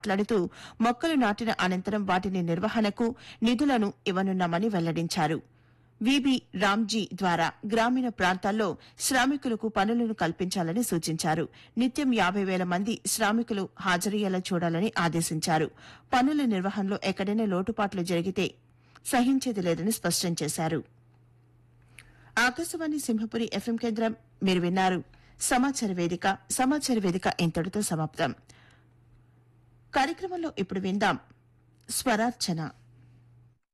మాట్లాడుతూ మొక్కలు నాటిన అనంతరం వాటిని నిర్వహణకు నిధులను ఇవ్వనున్నామని వెల్లడించారు. విబి రామ్జీ ద్వారా గ్రామీణ ప్రాంతాల్లో శ్రామికులకు పనులను కల్పించాలని సూచించారు. నిత్యం 50,000 మంది శ్రామికులు హాజరయ్యేలా చూడాలని ఆదేశించారు. పనుల నిర్వహణలో ఎక్కడైనా లోటుపాట్లు జరిగితే సహించేది లేదని స్పష్టం చేశారు. ఆకాశవాణి సింహపురి ఎఫ్ఎం కేంద్రం మీరు విన్నారు. సమాచార వేదిక ఇంతటితో సమాప్తం. కార్యక్రమంలో ఇప్పుడు విందాం స్వరార్చన.